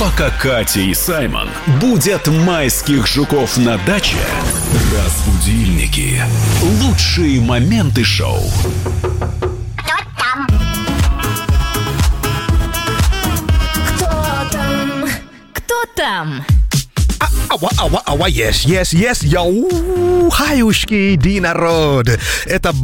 Пока Катя и Саймон будят майских жуков на даче, разбудильники. Лучшие моменты шоу. Кто там? Yes, йоу, хаюшки, народ. Это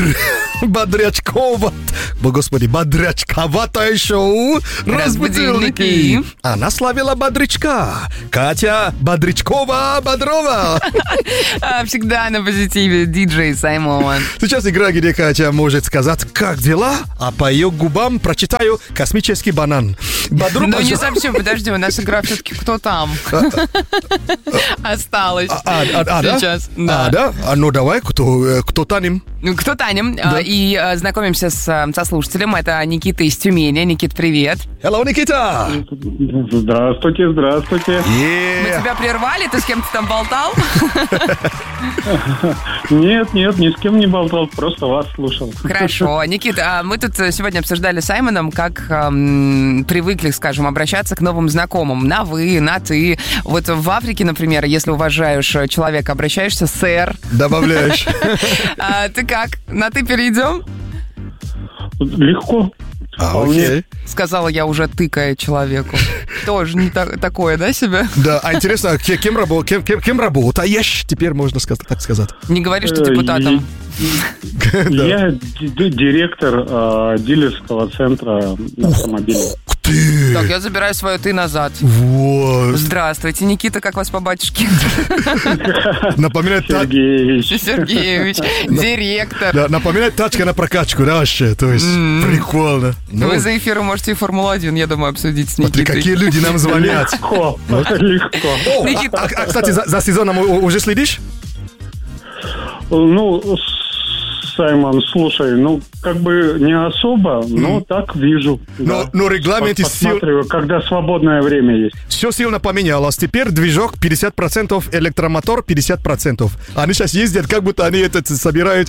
бодрячковатое шоу «Разбудильники». Она славила бодрячка. Катя Бодрячкова-Бодрова. Всегда на позитиве, диджей Саймон. Сейчас игра, где Катя может сказать «Как дела?», а по ее губам прочитаю «Космический банан». Ну не совсем, подожди, у нас игра все-таки «Кто там?». Осталось сейчас. Да? Ну давай, кто танем? Кто танем? И знакомимся со слушателем. Это Никита из Тюмени. Никит, привет. Hello, Никита! Здравствуйте. Мы тебя прервали? Ты с кем-то там болтал? Нет, ни с кем не болтал, просто вас слушал. Хорошо. Никита, мы тут сегодня обсуждали с Саймоном, как привыкли, скажем, обращаться к новым знакомым. На вы, на ты. Вот в Африке, например, если уважаешь человека, обращаешься сэр. Добавляешь. Ты как? На ты перейдем? Легко. Окей. Сказала я, уже тыкая человеку. Тоже не такое, да, себе? Да, а интересно, кем работаешь? Теперь можно так сказать. Не говори, что депутатом. Я директор дилерского центра автомобилей. Так, я забираю свое «ты» назад. Вот. Здравствуйте, Никита, как вас по батюшке? Напоминает Сергеевич, директор. Да, напоминает тачка на прокачку, да, вообще? То есть, прикольно. Вы за эфиром можете и Формулу-1, я думаю, обсудить с Никитой. Смотри, какие люди нам звонят. Легко. А, кстати, за сезоном уже следишь? Ну, Саймон, слушай, как бы не особо, но так вижу. Но регламент из сил... Посматриваю, когда свободное время есть. Все сильно поменялось. Теперь движок 50%, электромотор 50%. Они сейчас ездят, как будто они собирают,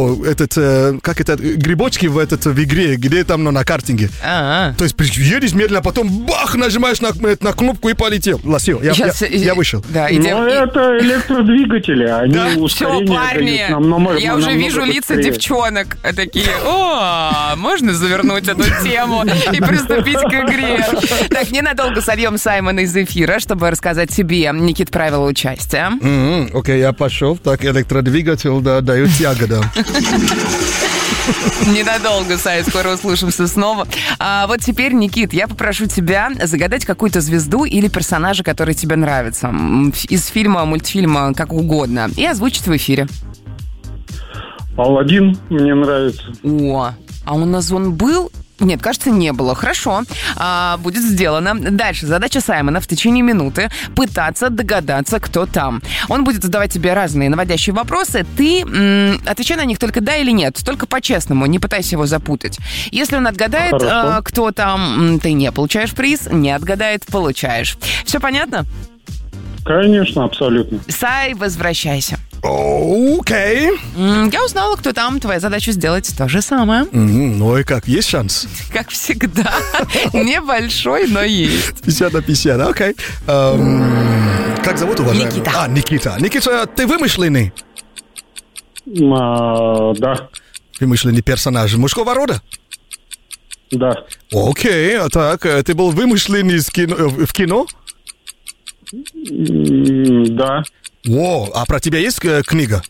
грибочки в игре, где там, на картинге. То есть едешь медленно, потом бах, нажимаешь на кнопку и полетел. Лосил, я вышел. Да, но это электродвигатели, они ускорение дают намного. Я уже вижу лица девчонок такие: о, можно завернуть эту тему и приступить к игре. Так, ненадолго сольем Саймона из эфира, чтобы рассказать тебе, Никит, правила участия. Окей, я пошел. Так, электродвигатель, да, дают ягода. Ненадолго, Сай, скоро услышимся снова. Вот теперь, Никит, я попрошу тебя загадать какую-то звезду или персонажа, который тебе нравится. Из фильма, мультфильма, как угодно. И озвучить в эфире. Аладдин мне нравится. О, а у нас он был? Нет, кажется, не было. Хорошо, будет сделано. Дальше задача Саймона в течение минуты пытаться догадаться, кто там. Он будет задавать тебе разные наводящие вопросы. Ты отвечай на них только да или нет, только по-честному, не пытайся его запутать. Если он отгадает, кто там, ты не получаешь приз, не отгадает, получаешь. Все понятно? Конечно, абсолютно. Сай, возвращайся. Окей. Я узнала, кто там. Твоя задача сделать то же самое. Ну и как, есть шанс? Как всегда. Небольшой, но есть. 50 на 50, окей. Как зовут, уважаемый? Никита. Никита. Никита, ты вымышленный? Да. Вымышленный персонаж мужского рода? Да. Окей, так, ты был вымышленный в кино? Да. О, а про тебя есть книга?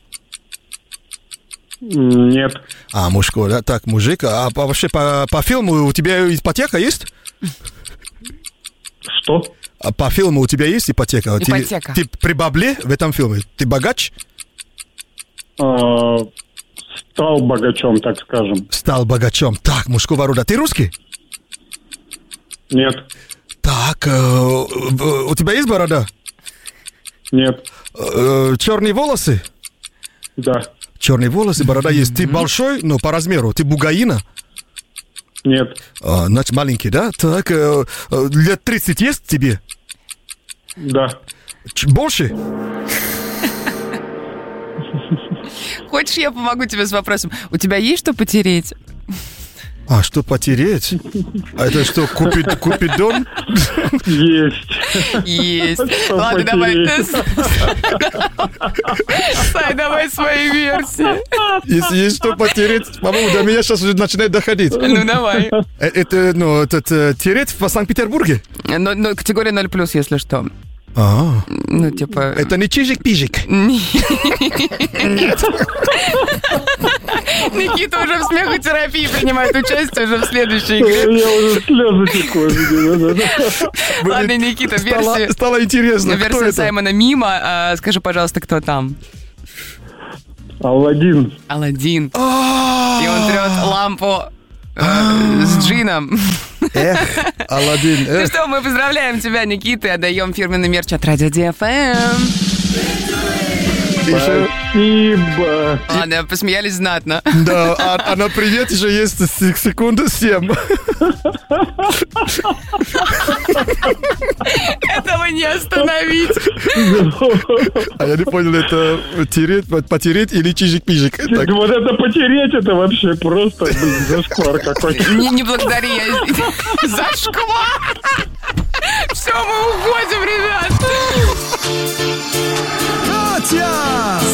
Нет. Мужской, да? Так, мужик. А вообще по фильму у тебя ипотека есть? Что? По фильму у тебя есть ипотека? Ипотека. Ты при бабле в этом фильме? Ты богач? Стал богачом, так скажем. Стал богачом. Так, мужского рода. Ты русский? Нет. Так, у тебя есть борода? Нет. Черные волосы? Да. Черные волосы, борода есть. Ты большой, но по размеру. Ты бугаина? Нет. Значит, маленький, да? Так, лет 30 есть тебе? Да. Больше? Хочешь, я помогу тебе с вопросом? У тебя есть что потереть? А что, потереть? А это что, Купидон? Есть. Ладно, давай. Сай, давай свои версии. Если есть что потереть, по-моему, до меня сейчас уже начинает доходить. Ну, давай. Это тереть в Санкт-Петербурге? Но категория 0+, если что. Ну, типа... Это не чижик-пижик? Нет. Никита уже в смехотерапии принимает участие уже в следующей игре. Я уже слезы текут. Ладно, Никита, версия... Стало интересно, версия Саймона мимо. Скажи, пожалуйста, кто там? Аладдин. И он трет лампу с джином. Аладдин. Ну что, мы поздравляем тебя, Никита, и отдаем фирменный мерч от Радио DFM. Спасибо. Ладно, посмеялись знатно. Да, а на привет еще есть секунду 7. Этого не остановить. А я не понял, это потереть или чижик-пижик? Вот это потереть, это вообще просто зашквар какой-то. Не благодари, я... Зашквар!